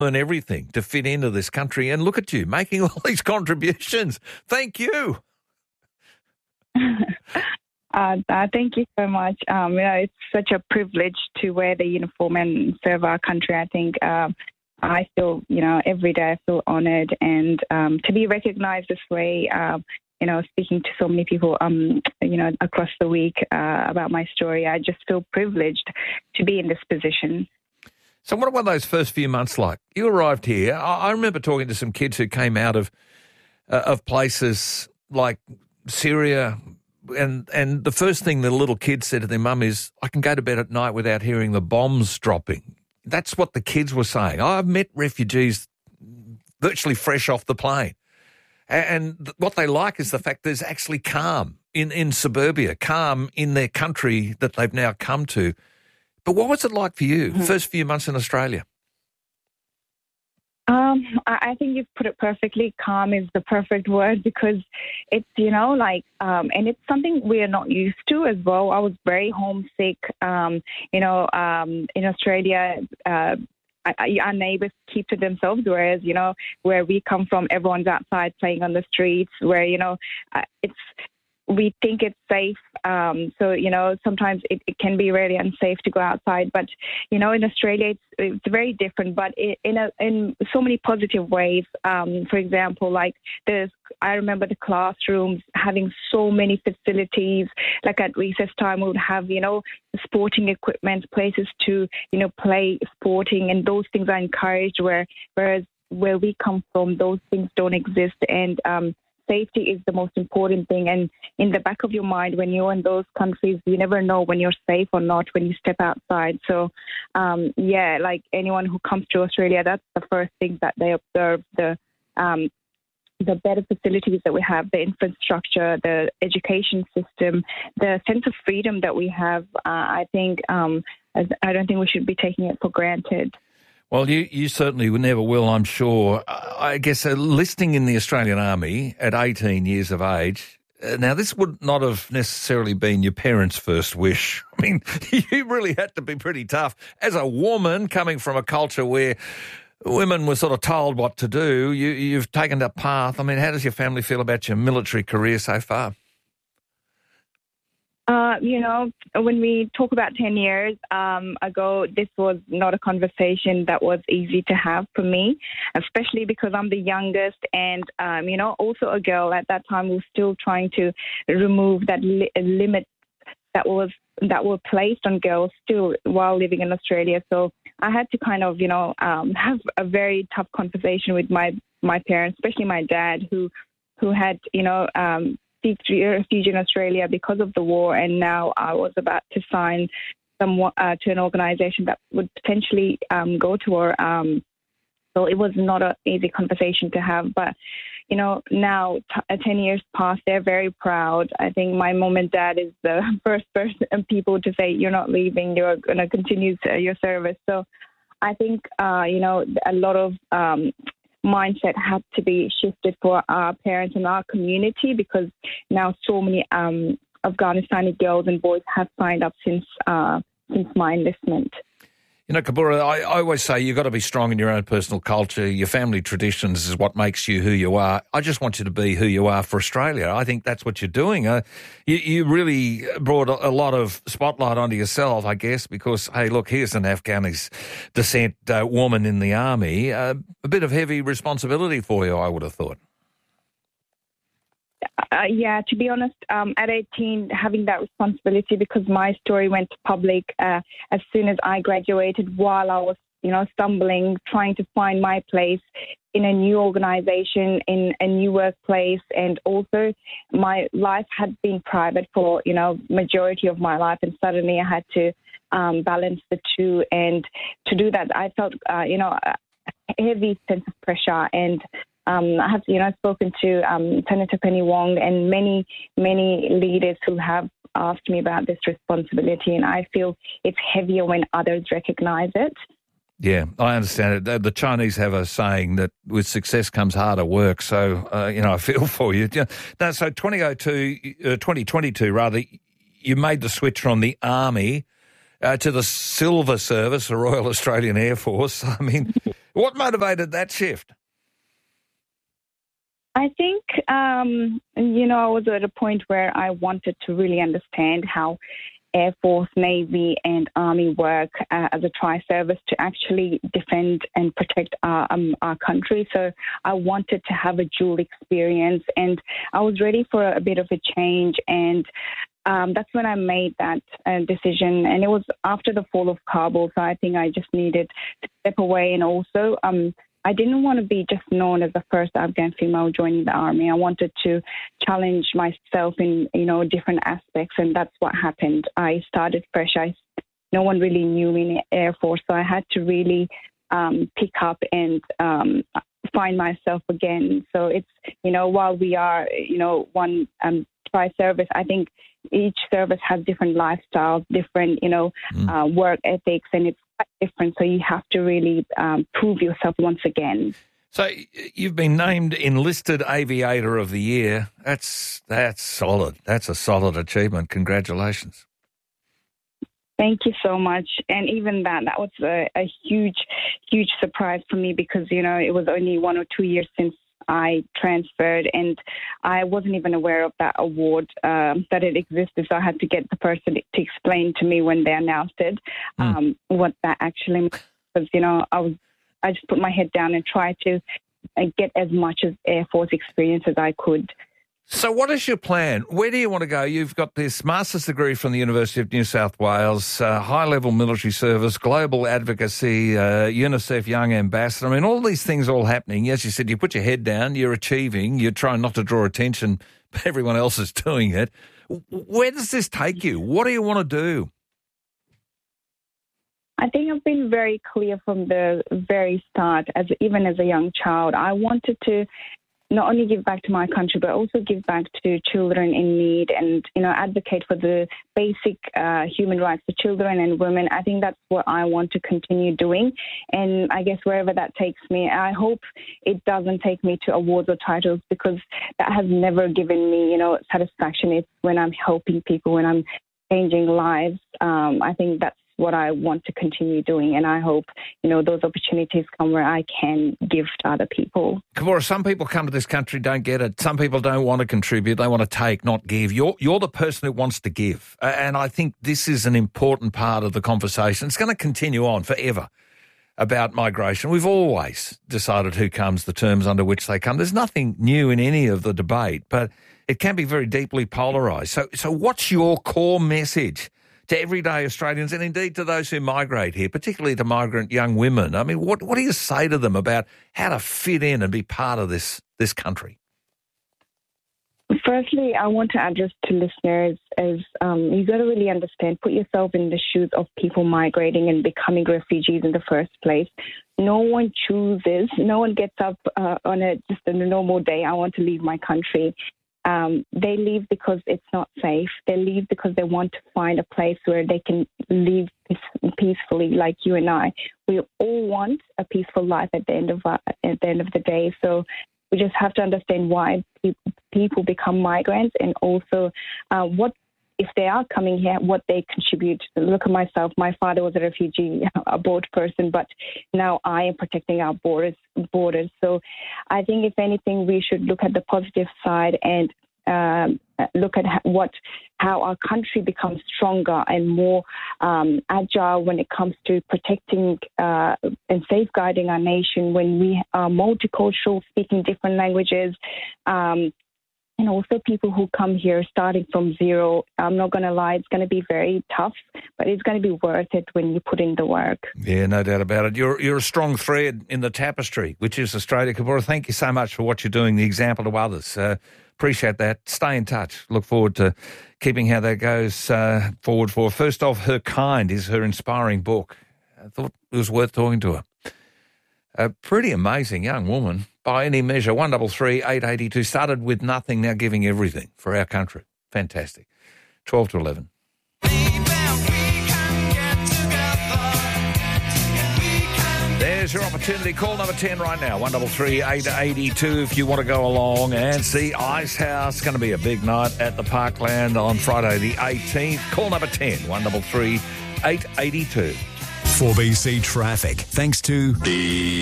learn everything to fit into this country. And look at you, making all these contributions. Thank you. Thank you so much. It's such a privilege to wear the uniform and serve our country. I think I feel, every day I feel honored, and to be recognized this way, speaking to so many people, across the week about my story, I just feel privileged to be in this position. So what were those first few months like? You arrived here. I remember talking to some kids who came out of places like Syria, and the first thing the little kids said to their mum is, I can go to bed at night without hearing the bombs dropping. That's what the kids were saying. I've met refugees virtually fresh off the plane. And what they like is the fact there's actually calm in suburbia, calm in their country that they've now come to. But what was it like for you, first few months in Australia? I think you've put it perfectly. Calm is the perfect word, because it's, and it's something we are not used to as well. I was very homesick. In Australia, our neighbours keep to themselves, whereas, where we come from, everyone's outside playing on the streets, where, we think it's safe. Sometimes it can be really unsafe to go outside. But, in Australia, it's very different, but in so many positive ways. For example, I remember the classrooms having so many facilities. Like at recess time, we would have, sporting equipment, places to, play sporting, and those things are encouraged, whereas where we come from, those things don't exist. And safety is the most important thing. And in the back of your mind, when you're in those countries, you never know when you're safe or not when you step outside. So, like anyone who comes to Australia, that's the first thing that they observe, the better facilities that we have, the infrastructure, the education system, the sense of freedom that we have. I don't think we should be taking it for granted. Well, you certainly never will, I'm sure. I guess enlisting in the Australian Army at 18 years of age, now this would not have necessarily been your parents' first wish. I mean, you really had to be pretty tough. As a woman coming from a culture where women were sort of told what to do, you've taken that path. I mean, how does your family feel about your military career so far? When we talk about 10 years ago, this was not a conversation that was easy to have for me, especially because I'm the youngest and, also a girl. At that time, we were still trying to remove that limit that were placed on girls still while living in Australia. So I had to kind of, have a very tough conversation with my parents, especially my dad, who had, seek refuge in Australia because of the war, and now I was about to sign to an organisation that would potentially go to war. So it was not an easy conversation to have. But, now 10 years past, they're very proud. I think my mom and dad is the first people to say, you're not leaving, you're going to continue your service. So I think, a lot of mindset had to be shifted for our parents and our community, because now so many Afghanistani girls and boys have signed up since my enlistment. Kabura, I always say you've got to be strong in your own personal culture. Your family traditions is what makes you who you are. I just want you to be who you are for Australia. I think that's what you're doing. You really brought a lot of spotlight onto yourself, I guess, because, hey, look, here's an Afghanis descent woman in the army. A bit of heavy responsibility for you, I would have thought. To be honest, at 18, having that responsibility, because my story went public as soon as I graduated, while I was, stumbling, trying to find my place in a new organization, in a new workplace. And also my life had been private for, majority of my life. And suddenly I had to balance the two. And to do that, I felt, a heavy sense of pressure. And I have, spoken to Senator Penny Wong and many, many leaders who have asked me about this responsibility, and I feel it's heavier when others recognise it. Yeah, I understand it. The Chinese have a saying that with success comes harder work, so, I feel for you. Now, so 2022, you made the switch from the army to the Silver Service, the Royal Australian Air Force. I mean, what motivated that shift? I think, I was at a point where I wanted to really understand how Air Force, Navy and Army work as a tri-service to actually defend and protect our country. So I wanted to have a dual experience, and I was ready for a bit of a change, and that's when I made that decision. And it was after the fall of Kabul, so I think I just needed to step away. And also, I didn't want to be just known as the first Afghan female joining the army. I wanted to challenge myself in, different aspects, and that's what happened. I started fresh. No one really knew me in the Air Force, so I had to really pick up and find myself again. So it's, while we are, one tri-service, I think each service has different lifestyles, different, work ethics, and it's quite different. So you have to really prove yourself once again. So you've been named Enlisted Aviator of the Year. That's solid. That's a solid achievement. Congratulations. Thank you so much. And even that was a huge, huge surprise for me because, it was only 1 or 2 years since I transferred, and I wasn't even aware of that award, that it existed. So I had to get the person to explain to me when they announced it, what that actually meant. Because, I just put my head down and tried to get as much as Air Force experience as I could. So what is your plan? Where do you want to go? You've got this master's degree from the University of New South Wales, high-level military service, global advocacy, UNICEF Young Ambassador. I mean, all these things all happening. As you said, you put your head down, you're achieving, you're trying not to draw attention, but everyone else is doing it. Where does this take you? What do you want to do? I think I've been very clear from the very start, even as a young child. I wanted to not only give back to my country, but also give back to children in need and, advocate for the basic human rights for children and women. I think that's what I want to continue doing. And I guess wherever that takes me, I hope it doesn't take me to awards or titles, because that has never given me, satisfaction. It's when I'm helping people, when I'm changing lives. I think that's what I want to continue doing, and I hope, those opportunities come where I can give to other people. Kabora, some people come to this country, don't get it. Some people don't want to contribute. They want to take, not give. You're the person who wants to give, and I think this is an important part of the conversation. It's going to continue on forever about migration. We've always decided who comes, the terms under which they come. There's nothing new in any of the debate, but it can be very deeply polarised. So what's your core message to everyday Australians and indeed to those who migrate here, particularly to migrant young women? I mean, what do you say to them about how to fit in and be part of this country? Firstly, I want to address to listeners as you got to really understand, put yourself in the shoes of people migrating and becoming refugees in the first place. No one chooses, no one gets up on just a normal day, I want to leave my country. They leave because it's not safe. They leave because they want to find a place where they can live peacefully, like you and I. We all want a peaceful life at the end of the day. So we just have to understand why people become migrants, and also what, if they are coming here, what they contribute. Look at myself. My father was a refugee, a boat person, but now I am protecting our borders. So I think, if anything, we should look at the positive side and look at how our country becomes stronger and more agile when it comes to protecting and safeguarding our nation when we are multicultural, speaking different languages. And also people who come here starting from zero. I'm not going to lie, it's going to be very tough, but it's going to be worth it when you put in the work. Yeah, no doubt about it. You're a strong thread in the tapestry, which is Australia. Kabora, thank you so much for what you're doing, the example to others. Appreciate that. Stay in touch. Look forward to keeping how that goes forward for. First off, Her Kind is her inspiring book. I thought it was worth talking to her. A pretty amazing young woman by any measure. 133 882, started with nothing, now giving everything for our country. Fantastic. 12 to 11. There's your opportunity. Call number 10 right now, 133 882 if you want to go along and see Icehouse. Going to be a big night at the Parkland on Friday the 18th. Call number 10, 133 882. 4BC Traffic, thanks to